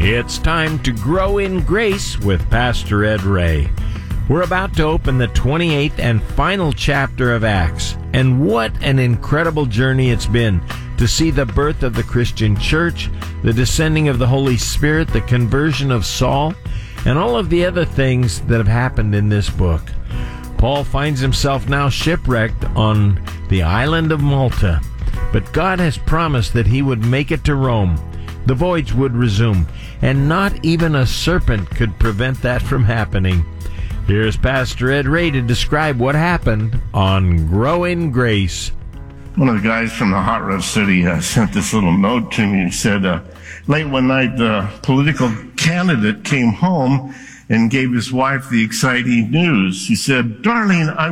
It's time to grow in grace with Pastor Ed Ray. We're about to open the 28th and final chapter of Acts, and what an incredible journey it's been to see the birth of the Christian church, the descending of the Holy Spirit, the conversion of Saul, and all of the other things that have happened in this book. Paul finds himself now shipwrecked on the island of Malta, but God has promised that he would make it to Rome. The voyage would resume, and not even a serpent could prevent that from happening. Here's Pastor Ed Ray to describe what happened on Grow in Grace. One of the guys from the Hot Rod City sent this little note to me. He said, late one night, the political candidate came home and gave his wife the exciting news. He said, "Darling,